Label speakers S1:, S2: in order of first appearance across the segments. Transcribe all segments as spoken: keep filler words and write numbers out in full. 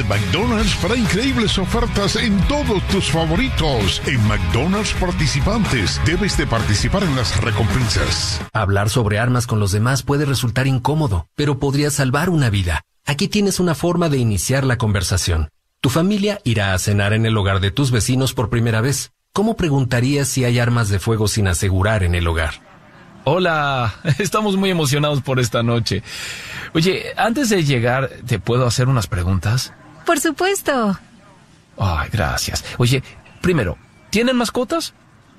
S1: McDonald's para increíbles ofertas en todos tus favoritos. En McDonald's participantes, debes de participar en las recompensas.
S2: Hablar sobre armas con los demás puede resultar incómodo, pero podría salvar una vida. Aquí tienes una forma de iniciar la conversación. Tu familia irá a cenar en el hogar de tus vecinos por primera vez. ¿Cómo preguntarías si hay armas de fuego sin asegurar en el hogar?
S3: Hola, estamos muy emocionados por esta noche. Oye, antes de llegar, ¿te puedo hacer unas preguntas?
S4: Por supuesto.
S3: Ay, gracias. Oye, primero, ¿tienen mascotas?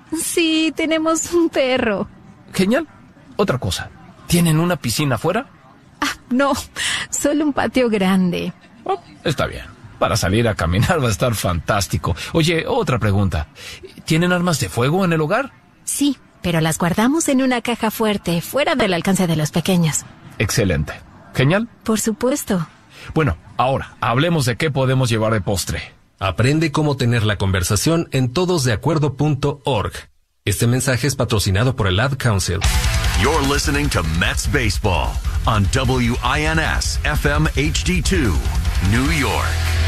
S4: Sí, tenemos un perro.
S3: Genial. Otra cosa, ¿tienen una piscina afuera?
S4: Ah, no, solo un patio grande.
S3: Oh, está bien. Para salir a caminar va a estar fantástico. Oye, otra pregunta. ¿Tienen armas de fuego en el hogar?
S4: Sí, pero las guardamos en una caja fuerte, fuera del alcance de los pequeños.
S3: Excelente. Genial.
S4: Por supuesto.
S3: Bueno, ahora, hablemos de qué podemos llevar de postre.
S2: Aprende cómo tener la conversación en todos de acuerdo punto org. Este mensaje es patrocinado por el Ad Council.
S5: You're listening to Mets Baseball on W I N S F M H D dos, New York.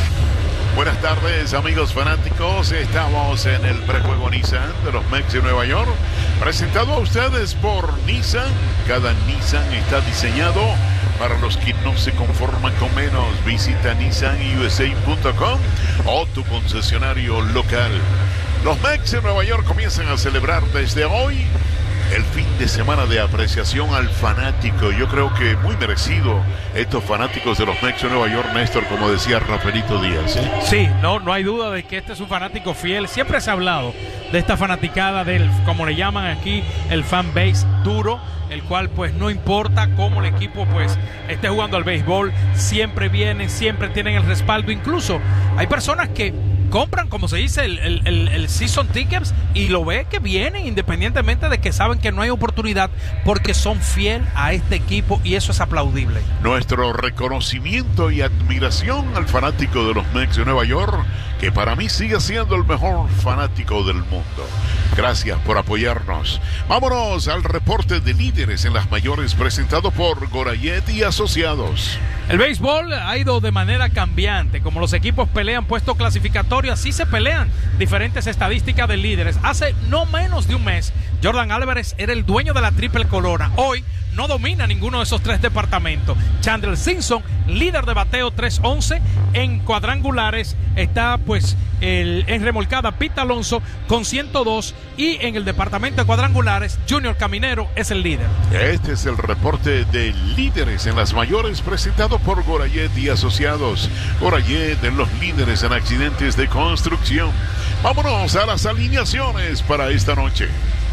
S1: Buenas tardes, amigos fanáticos. Estamos en el prejuego Nissan de los Mets de Nueva York, presentado a ustedes por Nissan. Cada Nissan está diseñado para los que no se conforman con menos. Visita nissan u s a punto com o tu concesionario local. Los Mets de Nueva York comienzan a celebrar desde hoy el fin de semana de apreciación al fanático. Yo creo que muy merecido estos fanáticos de los Mets de Nueva York, Néstor, como decía Rafaelito Díaz, ¿eh?
S6: Sí, no, no hay duda de que este es un fanático fiel. Siempre se ha hablado de esta fanaticada del, como le llaman aquí, el fan base duro, el cual pues no importa cómo el equipo pues esté jugando al béisbol, siempre vienen, siempre tienen el respaldo. Incluso hay personas que compran, como se dice, el, el, el, el season tickets y lo ve que vienen independientemente de que saben que no hay oportunidad, porque son fiel a este equipo y eso es aplaudible.
S1: Nuestro reconocimiento y admiración al fanático de los Mets de Nueva York, que para mí sigue siendo el mejor fanático del mundo. Gracias por apoyarnos. Vámonos al reporte de líderes en las mayores presentado por Gorayet y Asociados.
S6: El béisbol ha ido de manera cambiante. Como los equipos pelean puesto clasificatorio, así se pelean diferentes estadísticas de líderes. Hace no menos de un mes, Jordan Álvarez era el dueño de la triple corona. Hoy no domina ninguno de esos tres departamentos. Chandler Simpson, líder de bateo tres once. En cuadrangulares está pues el, en remolcada Pete Alonso con ciento dos. Y en el departamento de cuadrangulares, Junior Caminero es el líder.
S1: Este es el reporte de líderes en las mayores presentado por Gorayet y Asociados. Gorayet de los líderes en accidentes de construcción. Vámonos a las alineaciones para esta noche.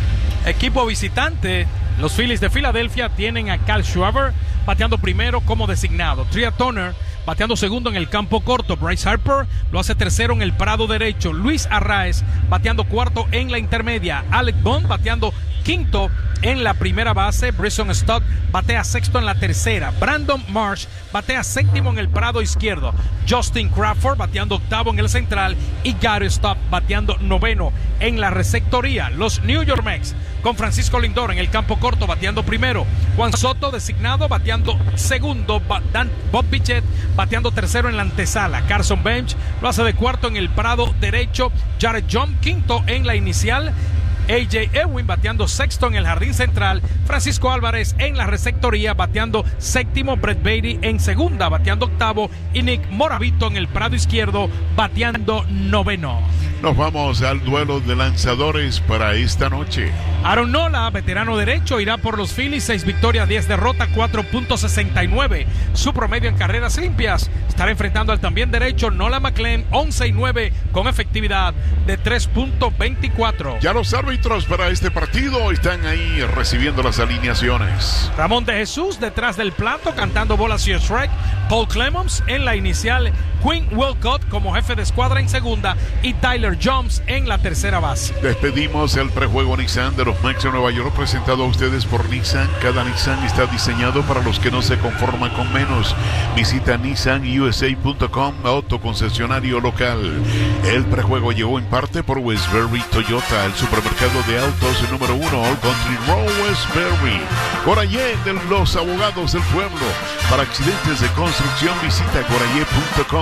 S6: Equipo visitante, los Phillies de Filadelfia tienen a Kyle Schwarber bateando primero como designado. Trea Turner bateando segundo en el campo corto. Bryce Harper lo hace tercero en el parado derecho. Luis Arraez bateando cuarto en la intermedia. Alec Bohm bateando quinto en la primera base. Bryson Stott batea sexto en la tercera. Brandon Marsh batea séptimo en el parado izquierdo. Justin Crawford bateando octavo en el central. Y Gary Stott bateando noveno en la receptoría. Los New York Mets con Francisco Lindor en el campo corto bateando primero. Juan Soto designado bateando segundo. Dan Bob Bichette bateando tercero en la antesala. Carson Bench lo hace de cuarto en el parado derecho. Jared John quinto en la inicial. A J Ewing bateando sexto en el jardín central. Francisco Álvarez en la receptoría bateando séptimo. Brett Baty en segunda bateando octavo. Y Nick Moravito en el parado izquierdo bateando noveno.
S1: Nos vamos al duelo de lanzadores para esta noche.
S6: Aaron Nola, veterano derecho, irá por los Phillies. seis victorias, diez derrotas, cuatro punto sesenta y nueve. Su promedio en carreras limpias. Estará enfrentando al también derecho Nolan McLean, once y nueve, con efectividad de tres punto veinticuatro.
S1: Ya los árbitros para este partido están ahí recibiendo las alineaciones.
S6: Ramón de Jesús detrás del plato cantando bolas y strike. Paul Clemens en la inicial. Quinn Wilcott como jefe de escuadra en segunda. Y Tyler Jones en la tercera base.
S1: Despedimos el prejuego Nissan de los Mets de Nueva York, presentado a ustedes por Nissan. Cada Nissan está diseñado para los que no se conforman con menos. Visita nissan u s a punto com, autoconcesionario local. El prejuego llegó en parte por Westbury Toyota, el supermercado de autos número uno, All Country Road, Westbury. Gorayet de los abogados del pueblo. Para accidentes de construcción, visita gorayet punto com.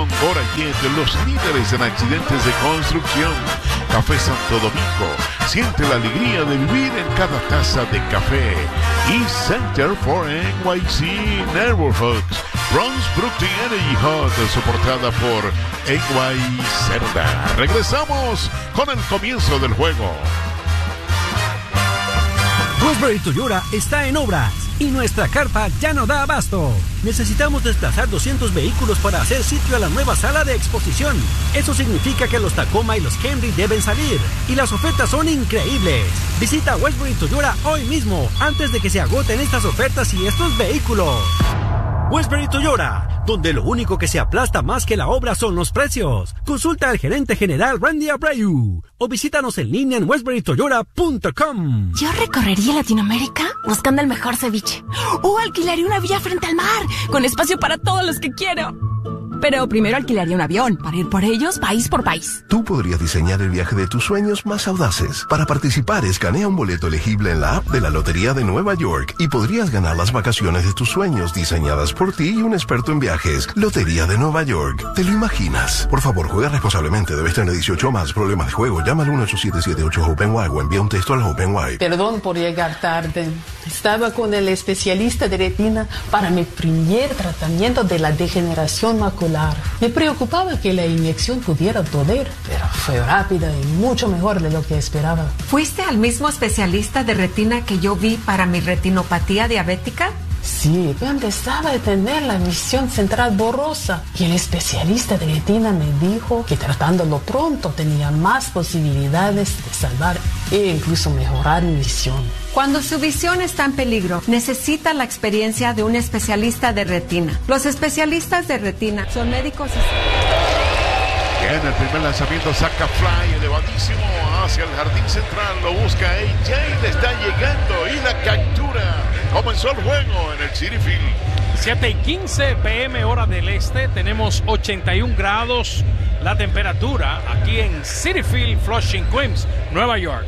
S1: con Gorayet, los líderes en accidentes de construcción. Café Santo Domingo, siente la alegría de vivir en cada taza de café. Y Center for N Y C Neighborhoods, Bronx Brookton Energy Hut, soportada por N Y Cerda. Regresamos con el comienzo del juego.
S7: Westbury Toyota está en obras y nuestra carpa ya no da abasto. Necesitamos desplazar doscientos vehículos para hacer sitio a la nueva sala de exposición. Eso significa que los Tacoma y los Camry deben salir y las ofertas son increíbles. Visita Westbury Toyota hoy mismo antes de que se agoten estas ofertas y estos vehículos. Westbury Toyota, donde lo único que se aplasta más que la obra son los precios. Consulta al gerente general Randy Abreu o visítanos en línea en westbury toyota punto com.
S8: Yo recorrería Latinoamérica buscando el mejor ceviche o alquilaría una villa frente al mar con espacio para todos los que quiero. Pero primero alquilaría un avión para ir por ellos país por país.
S9: Tú podrías diseñar el viaje de tus sueños más audaces. Para participar, escanea un boleto elegible en la app de la Lotería de Nueva York y podrías ganar las vacaciones de tus sueños diseñadas por ti y un experto en viajes. Lotería de Nueva York. ¿Te lo imaginas? Por favor, juega responsablemente. Debes tener dieciocho más. Problemas de juego. Llama al uno ocho siete siete ocho OpenY o envía un texto al OpenY.
S10: Perdón por llegar tarde. Estaba con el especialista de retina para mi primer tratamiento de la degeneración macular. Me preocupaba que la inyección pudiera doler, pero fue rápida y mucho mejor de lo que esperaba.
S11: ¿Fuiste al mismo especialista de retina que yo vi para mi retinopatía diabética?
S10: Sí, yo empezaba a tener la visión central borrosa y el especialista de retina me dijo que tratándolo pronto tenía más posibilidades de salvar e incluso mejorar mi visión.
S11: Cuando su visión está en peligro, necesita la experiencia de un especialista de retina. Los especialistas de retina son médicos y...
S1: Bien, el primer lanzamiento saca fly, elevadísimo hacia el jardín central, lo busca A J, le está llegando y la captura. Comenzó el juego en el Citi Field.
S6: siete y quince P M hora del este, tenemos ochenta y un grados la temperatura aquí en Citi Field, Flushing, Queens, Nueva York.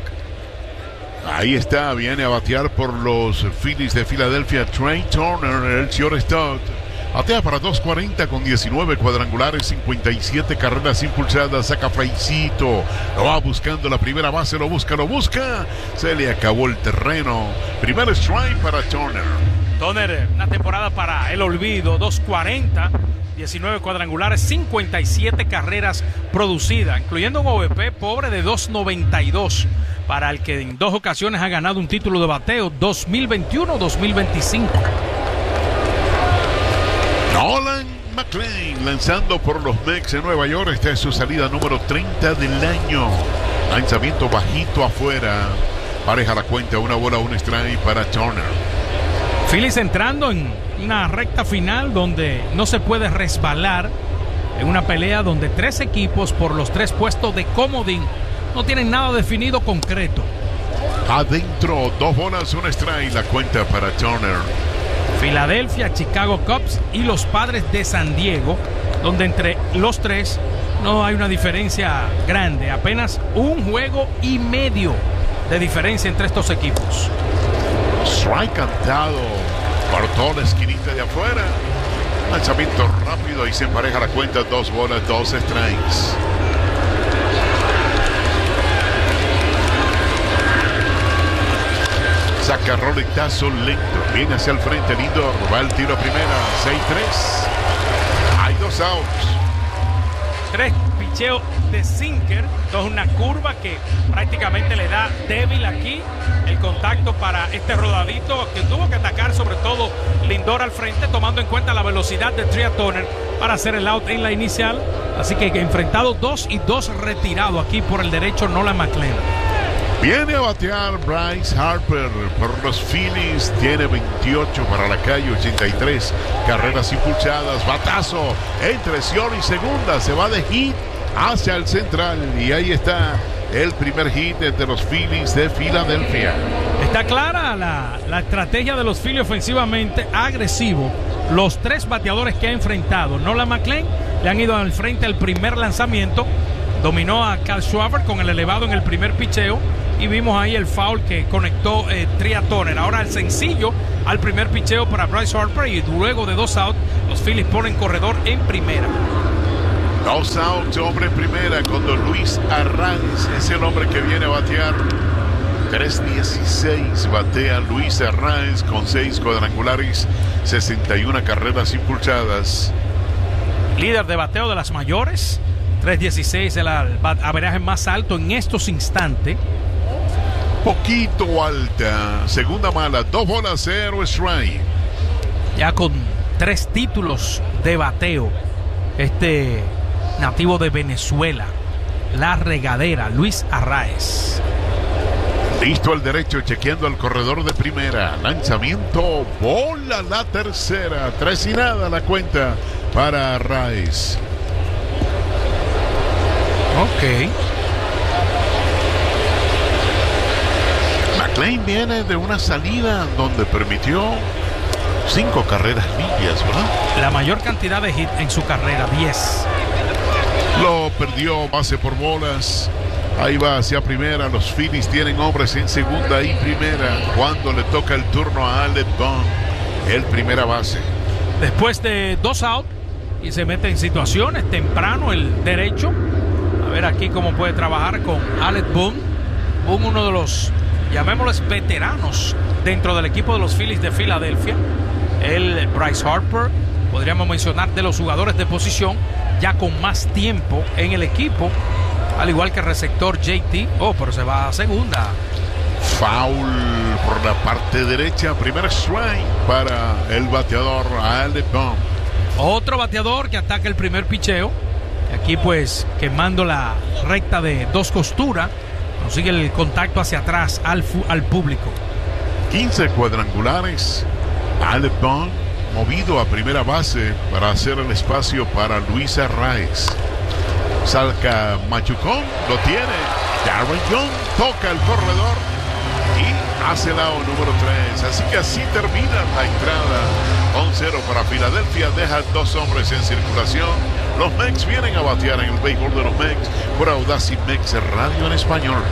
S1: Ahí está, viene a batear por los Phillies de Filadelfia, Trey Turner, el shortstop. Batea para dos cuarenta con diecinueve cuadrangulares, cincuenta y siete carreras impulsadas, saca flycito, lo va buscando la primera base, lo busca, lo busca, se le acabó el terreno. Primer strike para Turner.
S6: Turner, una temporada para el olvido, dos cuarenta, diecinueve cuadrangulares, cincuenta y siete carreras producidas, incluyendo un O V P pobre de dos noventa y dos, para el que en dos ocasiones ha ganado un título de bateo, dos mil veintiuno dos mil veinticinco.
S1: Nolan McLean lanzando por los Mets de Nueva York. Esta es su salida número treinta del año. Lanzamiento bajito afuera. Pareja la cuenta, una bola, un strike para Turner.
S6: Phillies entrando en una recta final donde no se puede resbalar, en una pelea donde tres equipos por los tres puestos de comodín no tienen nada definido concreto.
S1: Adentro, dos bolas, un strike, la cuenta para Turner.
S6: Filadelfia, Chicago Cubs y los Padres de San Diego, donde entre los tres no hay una diferencia grande, apenas un juego y medio de diferencia entre estos equipos.
S1: Strike cantado, cortó la esquinita de afuera, lanzamiento rápido y se empareja la cuenta, dos bolas, dos strikes. Saca roletazo lento, viene hacia el frente Lindor, va el tiro a primera, seis tres. Hay dos outs.
S6: Tres picheos de sinker, entonces una curva que prácticamente le da débil aquí el contacto para este rodadito que tuvo que atacar sobre todo Lindor al frente, tomando en cuenta la velocidad de Trea Turner para hacer el out en la inicial. Así que enfrentado dos y dos retirado aquí por el derecho Nolan McLean.
S1: Viene a batear Bryce Harper por los Phillies. Tiene veintiocho para la calle, ochenta y tres carreras impulsadas. Batazo entre Sion y segunda. Se va de hit hacia el central. Y ahí está el primer hit de los Phillies de Filadelfia.
S6: Está clara la, la estrategia de los Phillies ofensivamente, agresivo. Los tres bateadores que ha enfrentado Nolan McLean le han ido al frente al primer lanzamiento. Dominó a Kyle Schwarber con el elevado en el primer picheo. Y vimos ahí el foul que conectó eh, Trea Turner. Ahora el sencillo al primer picheo para Bryce Harper. Y luego de dos outs, los Phillies ponen corredor en primera.
S1: Dos outs, hombre en primera, cuando Luis Arraez es el hombre que viene a batear. tres dieciséis batea Luis Arraez con seis cuadrangulares, sesenta y una carreras impulsadas.
S6: Líder de bateo de las mayores, tres dieciséis, el averaje más alto en estos instantes.
S1: Poquito alta, segunda mala, dos bolas, cero strike.
S6: Ya con tres títulos de bateo, este nativo de Venezuela, la regadera, Luis Arraez.
S1: Listo al derecho, chequeando al corredor de primera. Lanzamiento, bola la tercera. Tres y nada la cuenta para Arraez.
S6: Ok.
S1: McLean viene de una salida donde permitió cinco carreras limpias, ¿verdad?
S6: La mayor cantidad de hits en su carrera, diez.
S1: Lo perdió base por bolas. Ahí va hacia primera. Los Phillies tienen hombres en segunda y primera. Cuando le toca el turno a Alec Bohm, el primera base.
S6: Después de dos outs y se mete en situaciones temprano el derecho. A ver aquí cómo puede trabajar con Alec Bohm. Bohm, uno de los, llamémosles, veteranos dentro del equipo de los Phillies de Filadelfia. El Bryce Harper, podríamos mencionar, de los jugadores de posición ya con más tiempo en el equipo, al igual que el receptor J T. Oh, pero se va a segunda.
S1: Foul por la parte derecha. Primer strike para el bateador Alec Bohm.
S6: Otro bateador que ataca el primer picheo. Aquí pues quemando la recta de dos costuras. Consigue el contacto hacia atrás al, al público.
S1: quince cuadrangulares. Alec Bohm movido a primera base para hacer el espacio para Luis Arraez. Salca Machucón, lo tiene. Darren Young toca el corredor y hace el out número tres. Así que así termina la entrada. Con cero para Filadelfia, deja dos hombres en circulación. Los Mex vienen a batear en el béisbol de los Mex por Audacy Mex Radio en español.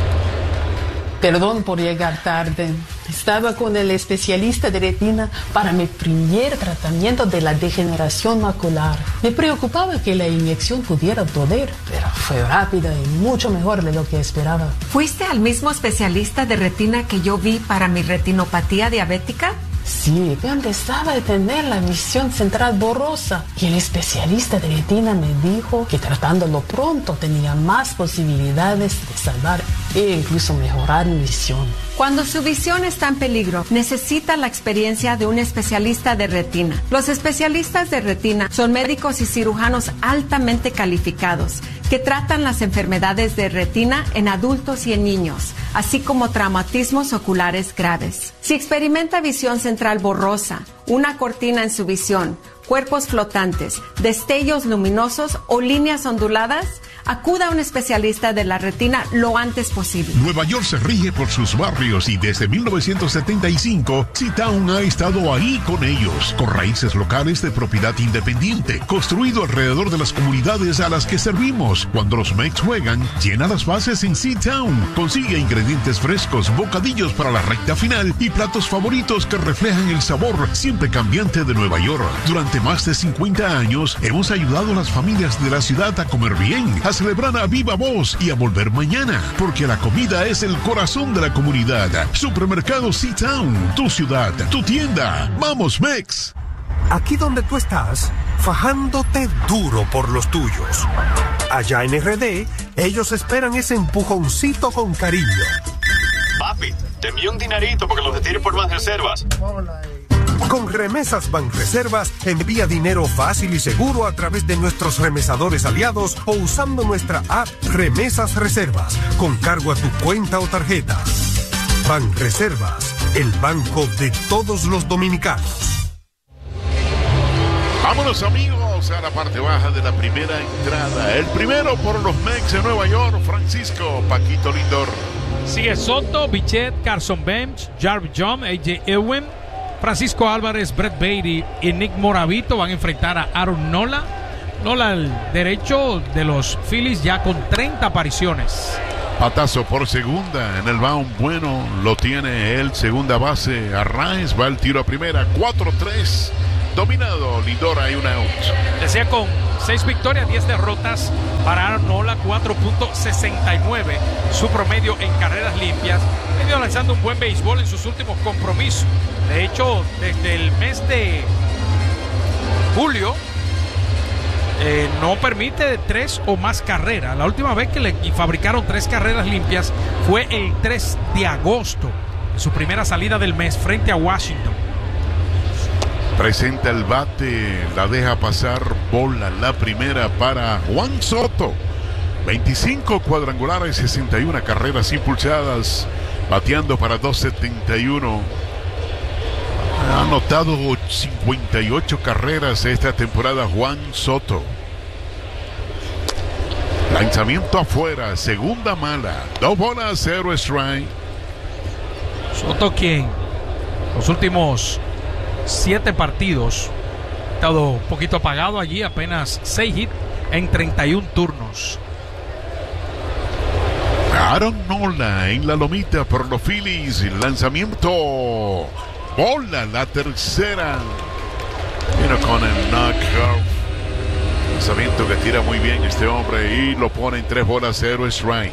S10: Perdón por llegar tarde. Estaba con el especialista de retina para mi primer tratamiento de la degeneración macular. Me preocupaba que la inyección pudiera doler, pero fue rápida y mucho mejor de lo que esperaba.
S11: ¿Fuiste al mismo especialista de retina que yo vi para mi retinopatía diabética?
S10: Sí, yo empezaba a tener la visión central borrosa y el especialista de retina me dijo que tratándolo pronto tenía más posibilidades de salvar e incluso mejorar mi visión.
S11: Cuando su visión está en peligro, necesita la experiencia de un especialista de retina. Los especialistas de retina son médicos y cirujanos altamente calificados que tratan las enfermedades de retina en adultos y en niños, así como traumatismos oculares graves. Si experimenta visión central borrosa, una cortina en su visión, cuerpos flotantes, destellos luminosos o líneas onduladas, acuda a un especialista de la retina lo antes posible.
S12: Nueva York se rige por sus barrios y desde mil novecientos setenta y cinco, C-Town ha estado ahí con ellos, con raíces locales de propiedad independiente, construido alrededor de las comunidades a las que servimos. Cuando los Mex juegan, llena las bases en C-Town. Consigue ingredientes frescos, bocadillos para la recta final y platos favoritos que reflejan el sabor siempre cambiante de Nueva York. Durante más de cincuenta años, hemos ayudado a las familias de la ciudad a comer bien, a celebrar a viva voz y a volver mañana, porque la comida es el corazón de la comunidad. Supermercado C-Town, tu ciudad, tu tienda. ¡Vamos, Mex!
S13: Aquí donde tú estás, fajándote duro por los tuyos. Allá en R D, ellos esperan ese empujoncito con cariño.
S14: Papi, te envío un dinerito porque los retires por Banreservas.
S13: Con Remesas Banreservas, envía dinero fácil y seguro a través de nuestros remesadores aliados o usando nuestra app Remesas Reservas, con cargo a tu cuenta o tarjeta. Banreservas, el banco de todos los dominicanos.
S1: Vámonos, amigos, a la parte baja de la primera entrada. El primero por los Mex de Nueva York, Francisco Paquito Lindor.
S6: Sigue Soto, Bichette, Carson Bench, Jarvis Young, A J Ewing, Francisco Álvarez, Brett Beatty y Nick Moravito van a enfrentar a Aaron Nola. Nola, el derecho de los Phillies, ya con treinta apariciones.
S1: Patazo por segunda en el bound. Bueno, lo tiene el segunda base. Arraez va el tiro a primera. cuatro tres. dominado. Lindor, hay un out.
S6: Decía con seis victorias, diez derrotas para Aaron Nola, cuatro punto sesenta y nueve su promedio en carreras limpias. Ha ido lanzando un buen béisbol en sus últimos compromisos. De hecho, desde el mes de julio eh, no permite tres o más carreras. La última vez que le fabricaron tres carreras limpias fue el tres de agosto, en su primera salida del mes frente a Washington.
S1: Presenta el bate, la deja pasar, bola la primera para Juan Soto. veinticinco cuadrangulares, sesenta y una carreras impulsadas, bateando para dos setenta y uno. Ha anotado cincuenta y ocho carreras esta temporada Juan Soto. Lanzamiento afuera, segunda mala, dos bolas, cero strike.
S6: Soto, quien los últimos siete partidos ha estado un poquito apagado allí, apenas seis hits en treinta y un turnos.
S1: Aaron Nola en la lomita por los Phillies. Lanzamiento, bola la tercera. Vino con el knockout. Lanzamiento que tira muy bien este hombre y lo pone en tres bolas, cero strike.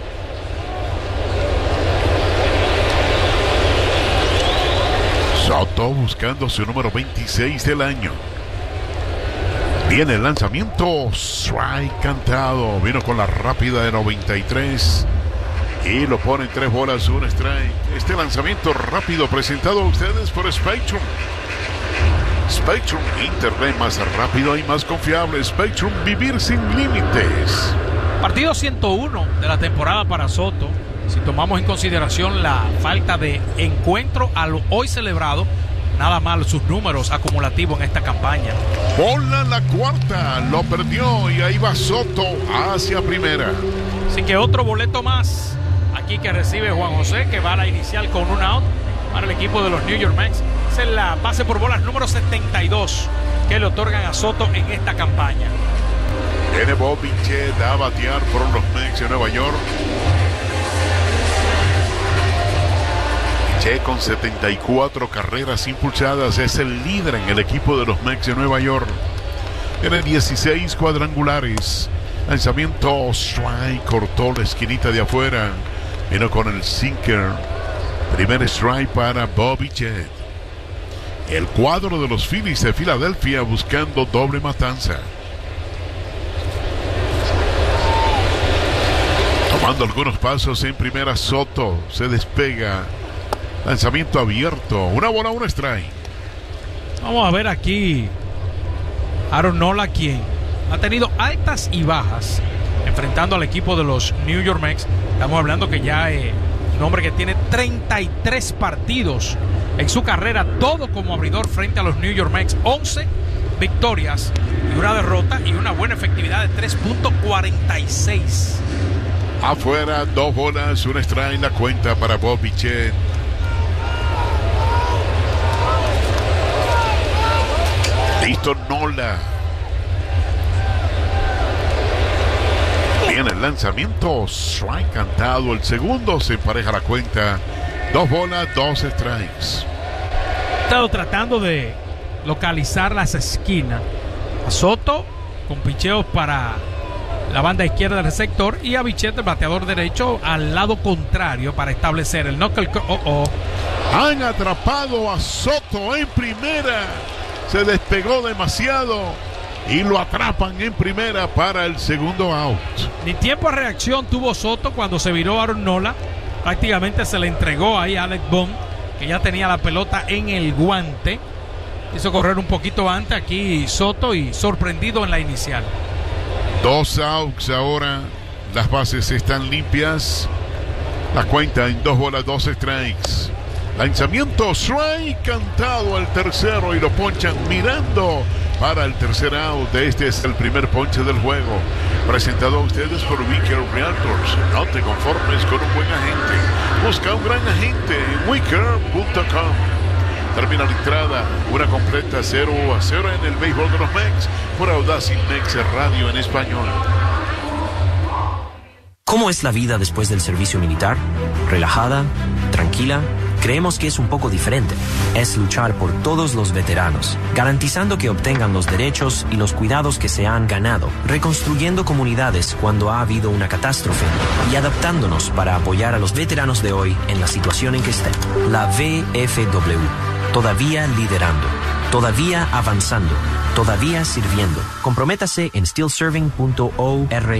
S1: Soto buscando su número veintiséis del año. Viene el lanzamiento, strike cantado. Vino con la rápida de noventa y tres y lo pone en tres bolas, un strike. Este lanzamiento rápido presentado a ustedes por Spectrum. Spectrum, internet más rápido y más confiable. Spectrum, vivir sin límites.
S6: Partido ciento uno de la temporada para Soto. Si tomamos en consideración la falta de encuentro a lo hoy celebrado, nada mal sus números acumulativos en esta campaña.
S1: Bola la cuarta, lo perdió y ahí va Soto hacia primera.
S6: Así que otro boleto más aquí que recibe Juan José, que va a la inicial con un out para el equipo de los New York Mets. Esa es la base por bolas número setenta y dos que le otorgan a Soto en esta campaña.
S1: Viene Bob Bichette a batear por los Mets de Nueva York. Con setenta y cuatro carreras impulsadas es el líder en el equipo de los Mets de Nueva York. Tiene dieciséis cuadrangulares. Lanzamiento, strike, cortó la esquinita de afuera. Vino con el sinker. Primer strike para Bobby Chet. El cuadro de los Phillies de Filadelfia buscando doble matanza. Tomando algunos pasos en primera, Soto se despega. Lanzamiento abierto, una bola, un strike.
S6: Vamos a ver aquí Aaron Nola, quien ha tenido altas y bajas enfrentando al equipo de los New York Mets. Estamos hablando que ya es un hombre que tiene treinta y tres partidos en su carrera, todo como abridor frente a los New York Mets. once victorias y una derrota y una buena efectividad de tres punto cuarenta y seis.
S1: Afuera, dos bolas, un strike, la cuenta para Bob Bichette. Listo Nola. Viene el lanzamiento, strike cantado. El segundo se empareja la cuenta. Dos bolas, dos strikes.
S6: He estado tratando de localizar las esquinas. A Soto con picheos para la banda izquierda del sector y a Bichette, el bateador derecho, al lado contrario para establecer el knuckle. Oh, oh.
S1: Han atrapado a Soto en primera. Se despegó demasiado y lo atrapan en primera para el segundo out.
S6: Ni tiempo a reacción tuvo Soto cuando se viró Aaron Nola. Prácticamente se le entregó ahí a Alec Bohm, que ya tenía la pelota en el guante. Hizo correr un poquito antes aquí Soto y sorprendido en la inicial.
S1: Dos outs ahora. Las bases están limpias. La cuenta en dos bolas, dos strikes. Lanzamiento, strike cantado al tercero y lo ponchan mirando para el tercer out. Este es el primer ponche del juego. Presentado a ustedes por Wicker Realtors. No te conformes con un buen agente. Busca un gran agente en wicker punto com. Termina la entrada, una completa cero a cero en el béisbol de los Mets por Audacy Mex Radio en español.
S15: ¿Cómo es la vida después del servicio militar? ¿Relajada? ¿Tranquila? creemos que es un poco diferente. Es luchar por todos los veteranos, garantizando que obtengan los derechos y los cuidados que se han ganado, reconstruyendo comunidades cuando ha habido una catástrofe y adaptándonos para apoyar a los veteranos de hoy en la situación en que estén. La V F W, todavía liderando, todavía avanzando, todavía sirviendo. Comprométase en still serving punto org.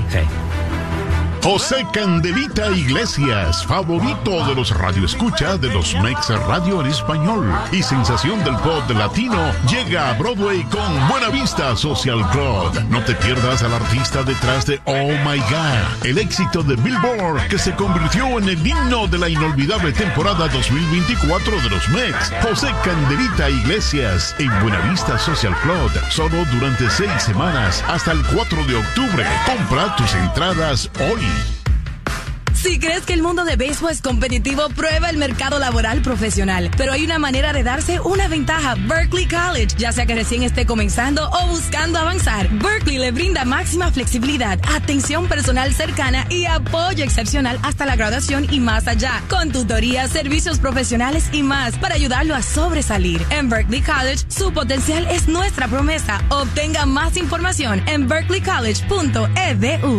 S12: José Candelita Iglesias, favorito de los radioescuchas de los Mex Radio en español y sensación del pop latino, llega a Broadway con Buena Vista Social Club. No te pierdas al artista detrás de Oh My God, el éxito de Billboard que se convirtió en el himno de la inolvidable temporada dos mil veinticuatro de los Mex. José Candelita Iglesias en Buena Vista Social Club, solo durante seis semanas hasta el cuatro de octubre. Compra tus entradas hoy.
S16: Si crees que el mundo de béisbol es competitivo, prueba el mercado laboral profesional. Pero hay una manera de darse una ventaja. Berkeley College, ya sea que recién esté comenzando o buscando avanzar. Berkeley le brinda máxima flexibilidad, atención personal cercana y apoyo excepcional hasta la graduación y más allá. Con tutorías, servicios profesionales y más para ayudarlo a sobresalir. En Berkeley College, su potencial es nuestra promesa. Obtenga más información en berkeley college punto e d u.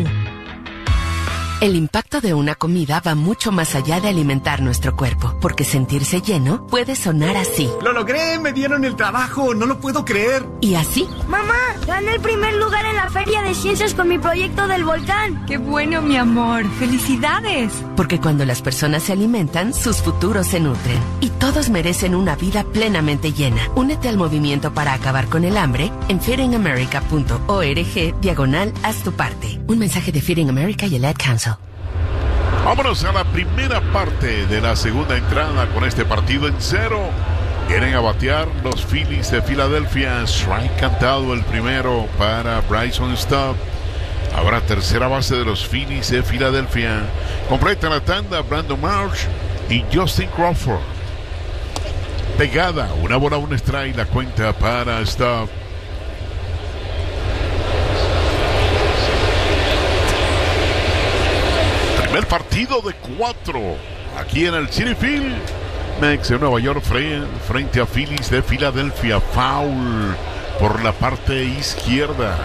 S17: El impacto de una comida va mucho más allá de alimentar nuestro cuerpo, porque sentirse lleno puede sonar así.
S18: ¡Lo logré! ¡Me dieron el trabajo! ¡No lo puedo creer!
S17: ¿Y así?
S19: ¡Mamá! ¡Gané el primer lugar en la Feria de Ciencias con mi proyecto del volcán!
S20: ¡Qué bueno, mi amor! ¡Felicidades!
S17: Porque cuando las personas se alimentan, sus futuros se nutren. Y todos merecen una vida plenamente llena. Únete al movimiento para acabar con el hambre en feeding america punto org diagonal haz tu parte. Un mensaje de Feeding America y el Ad Council.
S1: Vámonos a la primera parte de la segunda entrada con este partido en cero. Vienen a batear los Phillies de Filadelfia. Strike cantado el primero para Bryson Stott. Habrá tercera base de los Phillies de Filadelfia. Completa la tanda Brandon Marsh y Justin Crawford. Pegada, una bola, un strike, la cuenta para Stott. El partido de cuatro aquí en el Citi Field. Mex de Nueva York frente a Phillies de Filadelfia. Foul por la parte izquierda.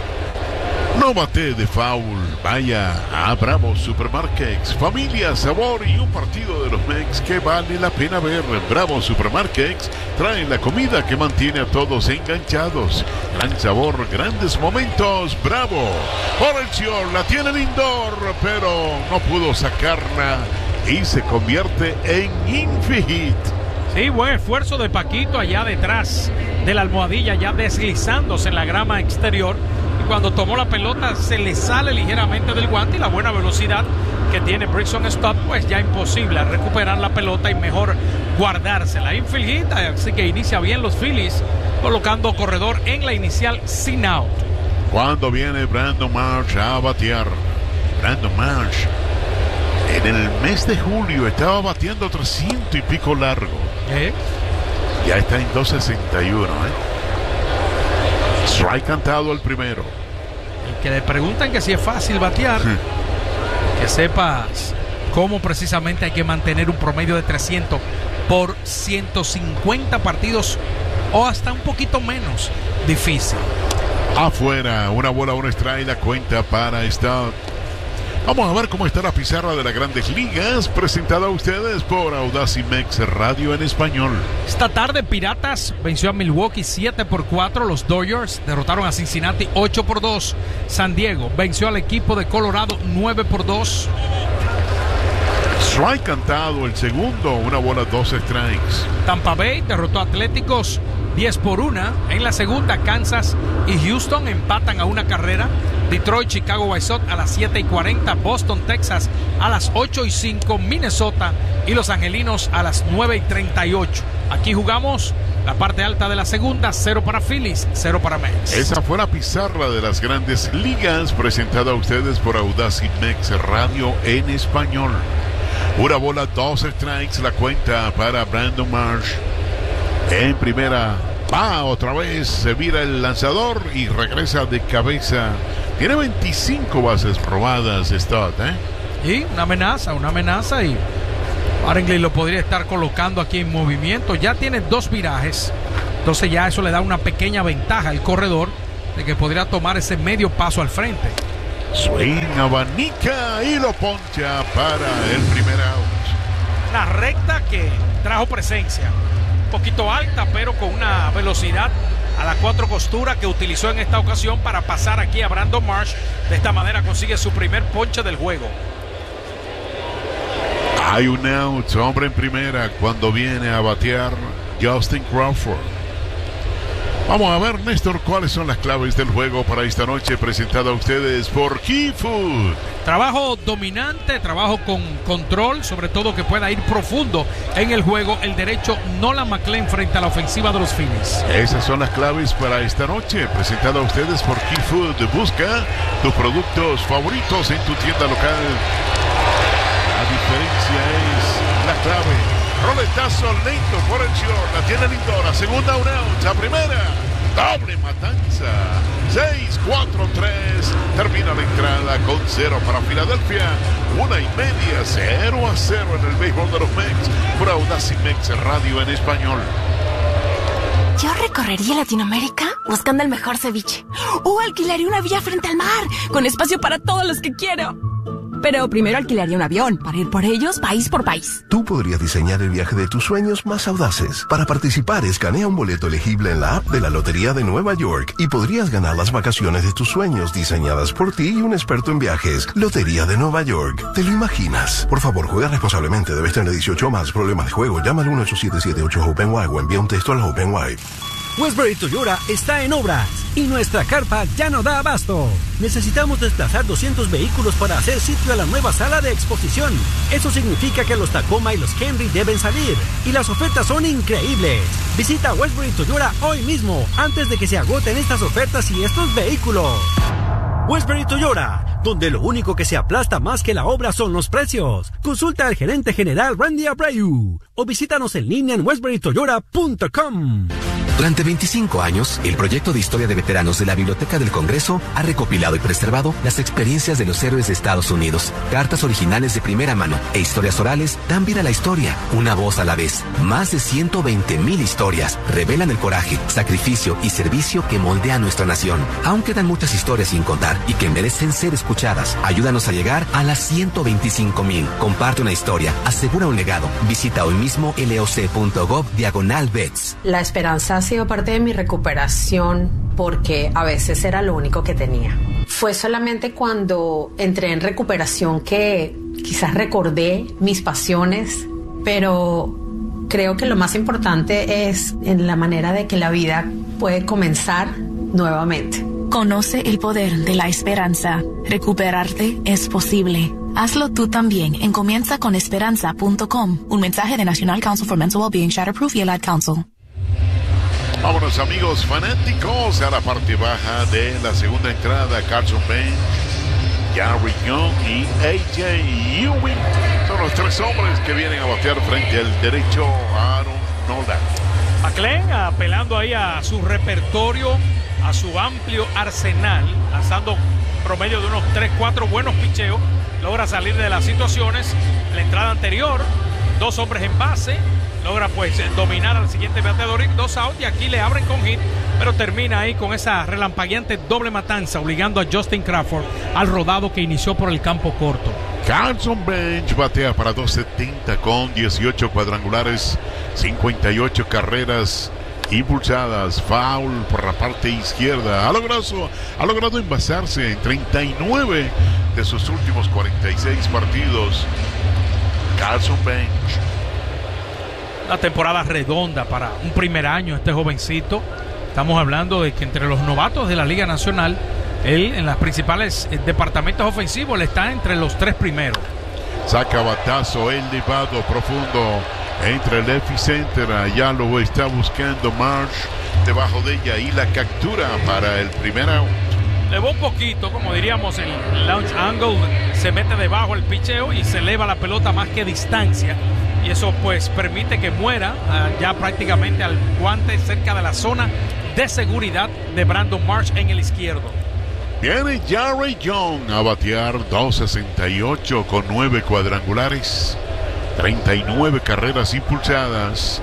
S1: No bate de foul. Vaya a Bravo Supermarkets. Familia, sabor y un partido de los Mex que vale la pena ver. Bravo Supermarkets traen la comida que mantiene a todos enganchados. Gran sabor, grandes momentos. Bravo. Horacio la tiene Lindor, pero no pudo sacarla y se convierte en infinite.
S6: Sí, buen esfuerzo de Paquito allá detrás de la almohadilla, ya deslizándose en la grama exterior. Y cuando tomó la pelota se le sale ligeramente del guante, y la buena velocidad que tiene Bryson Stott, pues ya imposible recuperar la pelota y mejor guardársela. Infield hit, así que inicia bien los Phillies, colocando corredor en la inicial sin out.
S1: Cuando viene Brandon Marsh a batear. Brandon Marsh en el mes de julio estaba bateando trescientos y pico largo.
S6: ¿Eh?
S1: Ya está en dos sesenta y uno, ¿eh? Strike cantado el primero.
S6: Y que le preguntan que si es fácil batear, sí. Que sepas cómo precisamente hay que mantener un promedio de trescientos por ciento cincuenta partidos o hasta un poquito menos difícil.
S1: Afuera, una bola, un strike, la cuenta para Stott. Vamos a ver cómo está la pizarra de las Grandes Ligas, presentada a ustedes por Audacy Mex Radio en español.
S6: Esta tarde Piratas venció a Milwaukee siete por cuatro, los Dodgers derrotaron a Cincinnati ocho por dos, San Diego venció al equipo de Colorado nueve por dos.
S1: Strike cantado el segundo, una bola, dos strikes.
S6: Tampa Bay derrotó a Atléticos diez por uno. En la segunda, Kansas y Houston empatan a una carrera. Detroit, Chicago White Sox a las siete y cuarenta. Boston, Texas a las ocho y cinco. Minnesota y Los Angelinos a las nueve y treinta y ocho. Aquí jugamos la parte alta de la segunda. Cero para Phillies, cero para Mets.
S1: Esa fue la pizarra de las Grandes Ligas, presentada a ustedes por Audacy Mex Radio en español. Una bola, dos strikes, la cuenta para Brandon Marsh. En primera, va otra vez, se vira el lanzador y regresa de cabeza. Tiene veinticinco bases robadas Stott, ¿eh?
S6: Y una amenaza, una amenaza y Barengley lo podría estar colocando aquí en movimiento. Ya tiene dos virajes, entonces ya eso le da una pequeña ventaja al corredor de que podría tomar ese medio paso al frente.
S1: Swing, abanica y lo poncha para el primer out.
S6: La recta que trajo presencia, un poquito alta, pero con una velocidad a las cuatro costuras que utilizó en esta ocasión para pasar aquí a Brandon Marsh. De esta manera consigue su primer ponche del juego.
S1: Hay un out, hombre en primera cuando viene a batear Justin Crawford. Vamos a ver, Néstor, cuáles son las claves del juego para esta noche, presentada a ustedes por Key Food.
S6: Trabajo dominante, trabajo con control, sobre todo que pueda ir profundo en el juego el derecho Nolan McLean frente a la ofensiva de los Phillies.
S1: Esas son las claves para esta noche, presentada a ustedes por Key Food. Busca tus productos favoritos en tu tienda local. La diferencia es la clave. Roletazo lento por el short, la tiene Lindor, segunda un out, la primera, doble matanza, seis cuatro tres, termina la entrada con cero para Filadelfia, una y media, cero a cero en el béisbol de los Mets, por Audacy Mex Radio en español.
S8: Yo recorrería Latinoamérica buscando el mejor ceviche, o alquilaría una villa frente al mar, con espacio para todos los que quiero. Pero primero alquilaría un avión para ir por ellos país por país.
S9: Tú podrías diseñar el viaje de tus sueños más audaces. Para participar, escanea un boleto elegible en la app de la Lotería de Nueva York y podrías ganar las vacaciones de tus sueños diseñadas por ti y un experto en viajes. Lotería de Nueva York. ¿Te lo imaginas? Por favor, juega responsablemente. Debes tener dieciocho o más. Problemas de juego. Llama al uno ocho siete siete ocho OpenWide o envía un texto al OpenWide.
S7: Westbury Toyota está en obras y nuestra carpa ya no da abasto. Necesitamos desplazar doscientos vehículos para hacer sitio a la nueva sala de exposición. Eso significa que los Tacoma y los Camry deben salir y las ofertas son increíbles. Visita Westbury Toyota hoy mismo antes de que se agoten estas ofertas y estos vehículos. Westbury Toyota, donde lo único que se aplasta más que la obra son los precios. Consulta al gerente general Randy Abreu o visítanos en línea en westbury toyota punto com.
S21: Durante veinticinco años, el proyecto de historia de veteranos de la Biblioteca del Congreso ha recopilado y preservado las experiencias de los héroes de Estados Unidos. Cartas originales de primera mano e historias orales dan vida a la historia, una voz a la vez. Más de ciento veinte mil historias revelan el coraje, sacrificio y servicio que moldea nuestra nación. Aún quedan muchas historias sin contar y que merecen ser escuchadas. Ayúdanos a llegar a las ciento veinticinco mil. Comparte una historia, asegura un legado. Visita hoy mismo loc.gov diagonal vets.
S22: La esperanza ha sido parte de mi recuperación porque a veces era lo único que tenía. Fue solamente cuando entré en recuperación que quizás recordé mis pasiones, pero creo que lo más importante es en la manera de que la vida puede comenzar nuevamente.
S8: Conoce el poder de la esperanza. Recuperarte es posible. Hazlo tú también en comienza con esperanza punto com. Un mensaje de National Council for Mental Wellbeing, Shatterproof y el Ad Council.
S1: Vámonos, amigos fanáticos, a la parte baja de la segunda entrada. Carson Bench, Gary Young y A J Ewing son los tres hombres que vienen a batear frente al derecho Aaron Nola.
S6: McLean apelando ahí a su repertorio, a su amplio arsenal, lanzando promedio de unos tres cuatro buenos picheos, logra salir de las situaciones. La entrada anterior, dos hombres en base, logra pues dominar al siguiente bateador y dos out, y aquí le abren con hit, pero termina ahí con esa relampagueante doble matanza, obligando a Justin Crawford al rodado que inició por el campo corto.
S1: Carson Bench batea para doscientos setenta con dieciocho cuadrangulares, cincuenta y ocho carreras impulsadas, foul por la parte izquierda. Ha logrado, ha logrado envasarse en treinta y nueve de sus últimos cuarenta y seis partidos. Carson Bench.
S6: Una temporada redonda para un primer año este jovencito. Estamos hablando de que entre los novatos de la Liga Nacional, él en los principales departamentos ofensivos le está entre los tres primeros.
S1: Saca batazo, el elevado profundo entre el left y center. Allá lo está buscando Marsh debajo de ella y la captura para el primer out.
S6: Elevó un poquito, como diríamos, el launch angle, se mete debajo el picheo y se eleva la pelota más que distancia. Y eso pues permite que muera uh, ya prácticamente al guante cerca de la zona de seguridad de Brandon Marsh en el izquierdo.
S1: Viene Gary Young a batear dos sesenta y ocho con nueve cuadrangulares. treinta y nueve carreras impulsadas.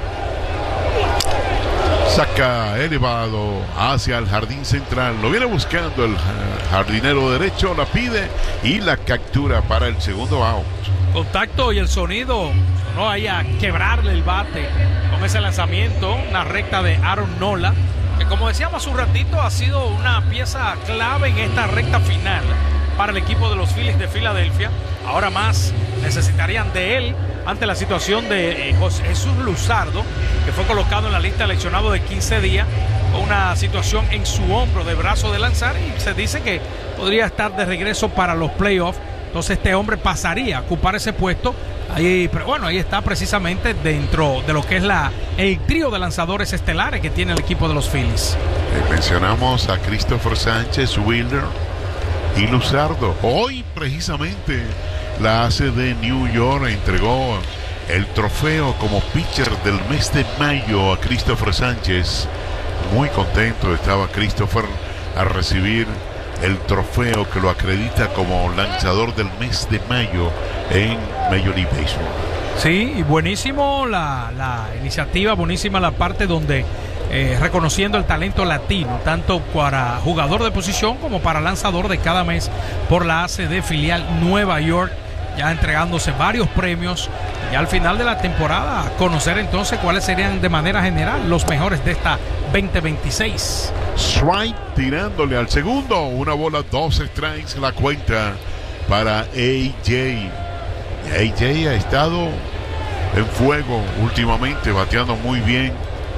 S1: Saca elevado hacia el jardín central. Lo viene buscando el jardinero derecho, la pide y la captura para el segundo out.
S6: Contacto y el sonido no hay a quebrarle el bate con ese lanzamiento, una recta de Aaron Nola, que como decíamos hace un ratito ha sido una pieza clave en esta recta final para el equipo de los Phillies de Filadelfia. Ahora más necesitarían de él ante la situación de eh, José Jesús Luzardo, que fue colocado en la lista de lesionados de quince días con una situación en su hombro de brazo de lanzar, y se dice que podría estar de regreso para los playoffs. Entonces este hombre pasaría a ocupar ese puesto ahí, pero bueno, ahí está precisamente dentro de lo que es la el trío de lanzadores estelares que tiene el equipo de los Phillies.
S1: Eh, mencionamos a Christopher Sánchez, Wilder y Luzardo. Hoy precisamente la A C de New York entregó el trofeo como pitcher del mes de mayo a Christopher Sánchez. Muy contento estaba Christopher al recibir el trofeo que lo acredita como lanzador del mes de mayo en Major League Baseball.
S6: Sí, y buenísimo la, la iniciativa, buenísima la parte donde eh, reconociendo el talento latino, tanto para jugador de posición como para lanzador de cada mes por la A C D filial Nueva York, ya entregándose varios premios y al final de la temporada conocer entonces cuáles serían de manera general los mejores de esta veinte veintiséis.
S1: Strike tirándole al segundo, una bola, dos strikes, la cuenta para A J. A J ha estado en fuego últimamente, bateando muy bien.